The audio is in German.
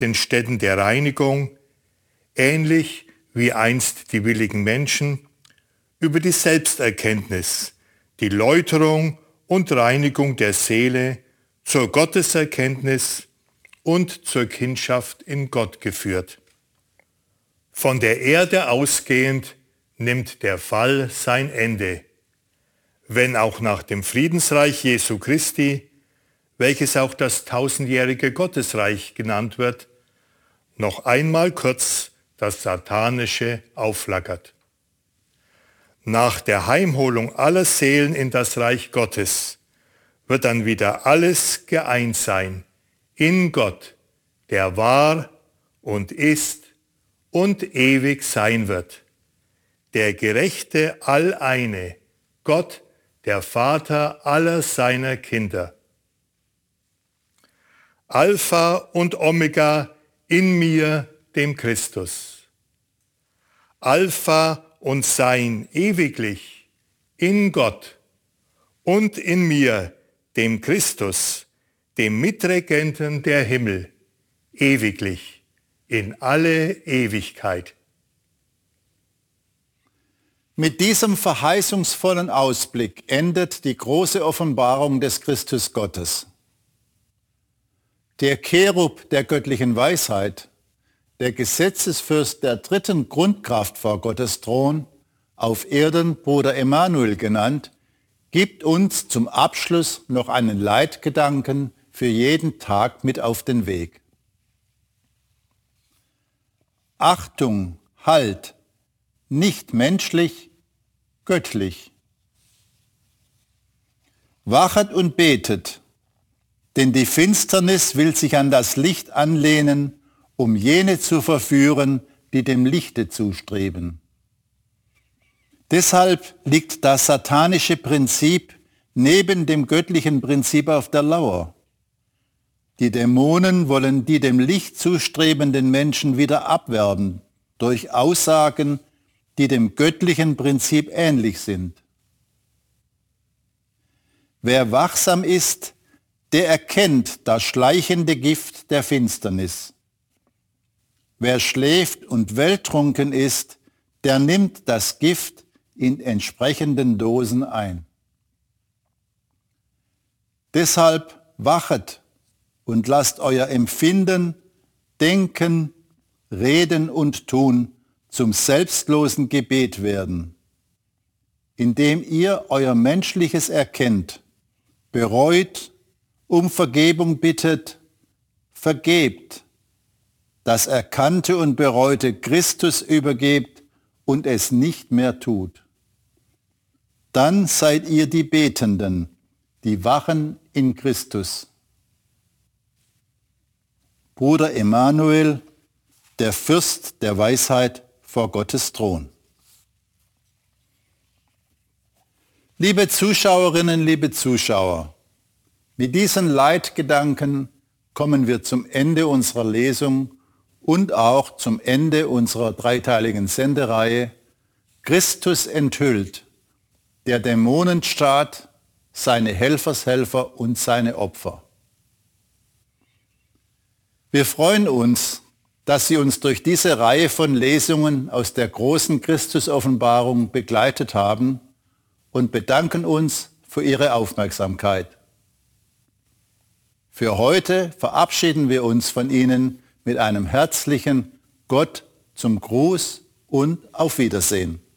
den Stätten der Reinigung, ähnlich wie einst die willigen Menschen, über die Selbsterkenntnis, die Läuterung und Reinigung der Seele zur Gotteserkenntnis und zur Kindschaft in Gott geführt. Von der Erde ausgehend nimmt der Fall sein Ende, wenn auch nach dem Friedensreich Jesu Christi, welches auch das tausendjährige Gottesreich genannt wird, noch einmal kurz das Satanische aufflackert. Nach der Heimholung aller Seelen in das Reich Gottes wird dann wieder alles geeint sein in Gott, der war und ist und ewig sein wird. Der gerechte Alleine, Gott, der Vater aller seiner Kinder. Alpha und Omega in mir, dem Christus. Alpha und Sein ewiglich in Gott und in mir, dem Christus, dem Mitregenten der Himmel, ewiglich, in alle Ewigkeit. Mit diesem verheißungsvollen Ausblick endet die große Offenbarung des Christus Gottes. Der Cherub der göttlichen Weisheit, der Gesetzesfürst der dritten Grundkraft vor Gottes Thron, auf Erden Bruder Emanuel genannt, gibt uns zum Abschluss noch einen Leitgedanken für jeden Tag mit auf den Weg. Achtung, Halt, nicht menschlich, göttlich. Wachet und betet, denn die Finsternis will sich an das Licht anlehnen, um jene zu verführen, die dem Lichte zustreben. Deshalb liegt das satanische Prinzip neben dem göttlichen Prinzip auf der Lauer. Die Dämonen wollen die dem Licht zustrebenden Menschen wieder abwerben durch Aussagen, die dem göttlichen Prinzip ähnlich sind. Wer wachsam ist, der erkennt das schleichende Gift der Finsternis. Wer schläft und welttrunken ist, der nimmt das Gift in entsprechenden Dosen ein. Deshalb wachet und lasst euer Empfinden, Denken, Reden und Tun zum selbstlosen Gebet werden, indem ihr euer Menschliches erkennt, bereut, um Vergebung bittet, vergebt, das Erkannte und Bereute Christus übergebt und es nicht mehr tut. Dann seid ihr die Betenden, die wachen in Christus. Bruder Emanuel, der Fürst der Weisheit vor Gottes Thron. Liebe Zuschauerinnen, liebe Zuschauer, mit diesen Leitgedanken kommen wir zum Ende unserer Lesung und auch zum Ende unserer dreiteiligen Sendereihe Christus enthüllt, der Dämonenstaat, seine Helfershelfer und seine Opfer. Wir freuen uns, dass Sie uns durch diese Reihe von Lesungen aus der großen Christus-Offenbarung begleitet haben und bedanken uns für Ihre Aufmerksamkeit. Für heute verabschieden wir uns von Ihnen mit einem herzlichen Gott zum Gruß und auf Wiedersehen.